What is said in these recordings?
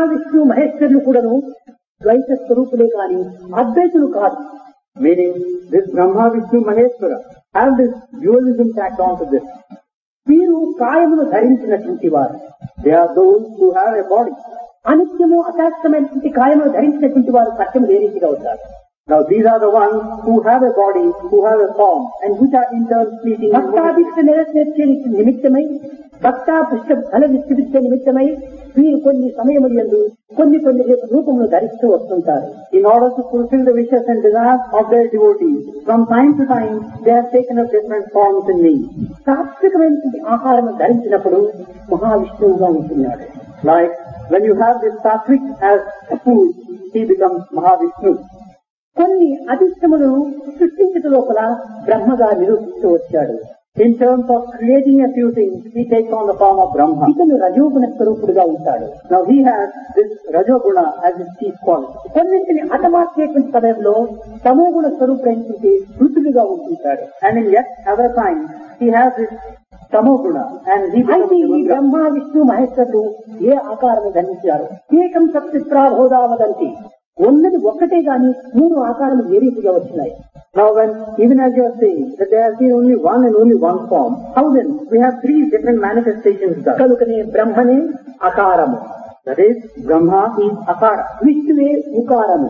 విష్ణు మహేశ్వరులు కూడాను ద్వైత స్వరూపులే కాని అద్వైతులు కాదు. Meaning, this Brahma, Vishnu, Maheshwara have this dualism tacked onto this. వీరు కాయమును ధరించినటువంటి వారు. They are those who have a body. అనిత్యము అశాస్త్రమైనటువంటి కాయమును ధరించినటువంటి వారు సత్యం ఏ రీతిగా అవుతారు? Now these are the ones who have a body, who have a form, and which are in turn fleeting. భక్తాభిష్ట నెరవేర్చే నిమిత్తమై, భక్తాభిష్ట ఫల విస్తృత నిమిత్తమై వీరు కొన్ని సమయములందు కొన్ని రూపములు ధరిస్తూ వస్తుంటారు. In order to fulfill the wishes and desires of their devotees, from time to time they have taken up different forms in me. సాత్వికమైనటువంటి ఆహారం ధరించినప్పుడు మహావిష్ణువుగా ఉంటున్నాడు. Like when you have this sattvic as a food, he becomes Mahavishnu. కొన్ని అధిష్టములను సృష్టించట లోపల బ్రహ్మగా నిరూపిస్తూ వచ్చాడు. In terms of creating a few things, he takes on the form of Brahma. ఇతను రజోగుణ స్వరూపుడుగా ఉంటాడు. Now he has this Rajoguna as his chief quality. కొన్నింటిని హతమార్చేటువంటి సమయంలో తమోగుణ స్వరూపుడైనటువంటి రుద్రుడిగా ఉంటుంటాడు. And in yet other times, he has this Tamoguna and he అయితే becomes ఈ బ్రహ్మ విష్ణు మహేశ్వరులు ఏ ఆకారం ధరించారు? ఏకం సత్ప్రాబోధావదంతి. ఉన్నది ఒక్కటే గాని మూడు ఆకారాలు ఏ రీతిగా వచ్చినాయి? Now when, even as you are saying, that there has been only one and only one form, how then we have three different manifestations thus? కనుకనే బ్రహ్మనే అకారము. That is, Brahma is Akara. విష్ణువే ఉకారము.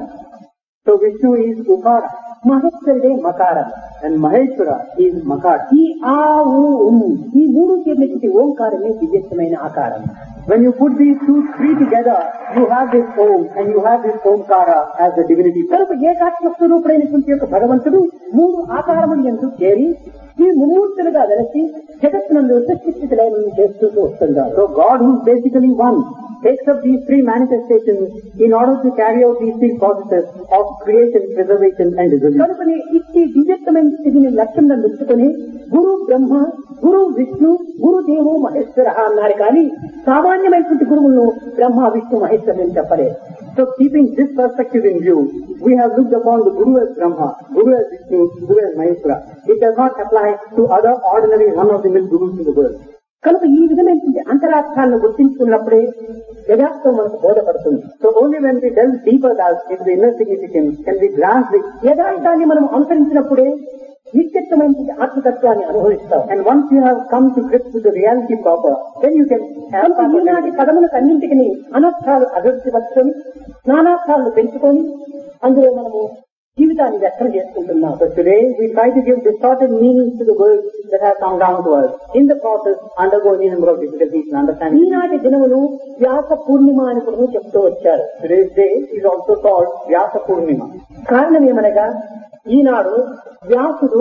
So Vishnu is Ukara. మహేశ్వరుడే మకారం. And Maheshwara is Makara. ఈ ఆ ఊ ఉమ్ ఈ మూడు చేరినటువంటి ఓంకారమే దివ్యమైన ఆకారం. When you put these three together, you have this Om and you have this Omkara as the divinity. కనుక ఏకాత్మ స్వరూపుడైనటువంటి యొక్క భగవంతుడు మూడు ఆకారములు ఎందు చేరి ఈ ముమ్మూర్తులుగా వెలసి జగత్తునందు సృష్టిస్థితులను చేస్తూ వస్తున్నారు. So God, who is basically one, takes up these three manifestations in order to carry out these three processes of creation, preservation and dissolution. కనుకనే ఇట్టి దివ్యత్వమైన స్థితిని లక్ష్యంగా నిలుచుకుని గురు బ్రహ్మ, గురు విష్ణు, గురుదేవో మహేశ్వర అన్నారు కానీ సామాన్యమైనటువంటి గురువులను బ్రహ్మ విష్ణు మహేశ్వరుని చెప్పలేదు. So keeping this perspective in view, we have looked upon the Guru as Brahma, Guru as Vishnu, Guru as Maheshwara. It does not apply to other ordinary run-of-the-mill gurus in the world. కనుక ఈ విధమైనటువంటి అంతరార్థాలను గుర్తించుకున్నప్పుడే యథార్థం మనకు బోధపడుతుంది. So only when we delve deeper into the inner significance can we grasp the యథార్థాన్ని మనం అనుసరించినప్పుడే నిత్యత్వమైనటువంటి ఆత్మతత్వాన్ని అనుభవిస్తాం. And once you have come to grips with the reality proper, then you can have ఈనాటి పదములకు అన్నింటికి అనర్థాలు అభివృద్ధి వచ్చుకొని నానార్థాలను పెంచుకొని అందులో మనము జీవితాన్ని వ్యక్తం చేసుకుంటున్నాం. So today we try to give distorted meanings to the words that have come down to us. In the process, undergo any number of difficulties in understanding. ఈనాటి దినములు వ్యాస పూర్ణిమ అని కూడా చెప్తూ వచ్చారు. Today's day is also called Vyasa Purnima. కారణం ఏమనగా ఈనాడు వ్యాసుడు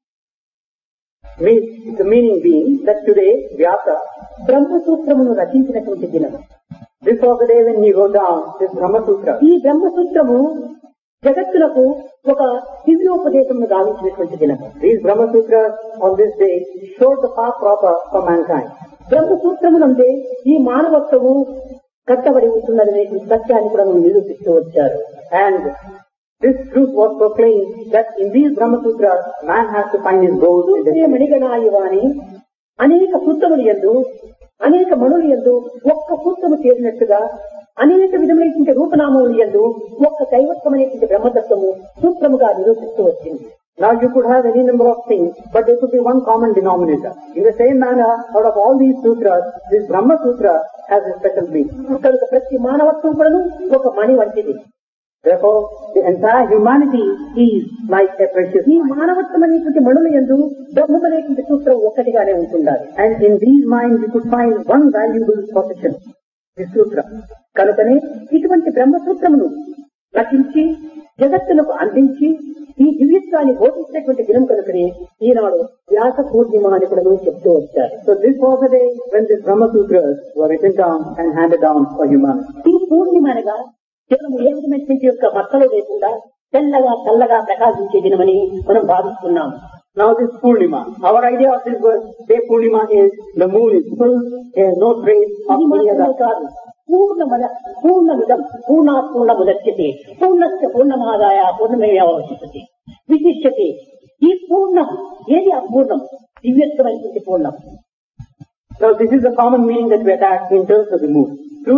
The meaning being that today Vyasa, బ్రహ్మసూత్రమును రచించినటువంటి దినం. this was the day when he wrote down this Brahma Sutra. ఈ బ్రహ్మసూత్రము జగత్తులకు ఒక దివ్యోపదేశమును గావించినటువంటి దినం. These Brahma Sutras on this day showed the path proper for mankind. బ్రహ్మసూత్రమునందే ఈ మానవత్వము కట్టబడి ఉంటున్నదనే సత్యాన్ని కూడా నిరూపిస్తూ వచ్చారు. And this truth was proclaimed that in these Brahma Sutras, man has to find his goal. మణిగణాయువాని అనేక సూత్రములు యందు అనేక మణులు యందు ఒక్క సూత్రము చేరినట్టుగా అనేక విధమైనటువంటి రూపనామములు యందు ఒక్క దైవత్వమైనటువంటి బ్రహ్మతత్వము సూత్రముగా నిరూపిస్తూ వచ్చింది. Now you could have any number of things, but there could be one common denominator. In the same manner, out of all these sutras, this Brahma Sutra has a special meaning. కనుక ప్రతి మానవత్వం కూడా ఒక మణి వంటిది. Therefore, the entire humanity is like a precious ఈ మానవత్వం అనేటువంటి మణుల యందు బ్రహ్మమనేటువంటి సూత్రం ఒక్కటిగానే ఉంటుండాలి. And in these minds you could find one valuable possession, this sutra. కనుకనే ఇటువంటి బ్రహ్మసూత్రమును రచించి జగత్తులకు అందించి ఈ దివ్యత్వాన్ని బోధించేటువంటి దినం కనుకనే ఈనాడు వ్యాస పూర్ణిమ అని కూడా చెప్తూ వచ్చారు. So this was the day when these Brahma Sutras were written down and handed down for humanity. ఈ పూర్ణిమ అనగా కేవలం ఏ విధమైనటువంటి యొక్క మచ్చలు లేకుండా తెల్లగా చల్లగా ప్రకాశించే దినమని మనం భావిస్తున్నాం. Now this Purnima, our idea of this word, day Purnima is the moon is full, there is no trace of any other. కాదు పూర్ణమిదం పూర్ణాత్ పూర్ణముదచ్యతే పూర్ణస్య పూర్ణమాదాయ పూర్ణమేవావశిష్యతే విశిష్యతే. ఈ పూర్ణం ఏది అపూర్ణం? దివ్యత్వమైనటువంటి పూర్ణం. So this is the common meaning that we attach in terms of the moon.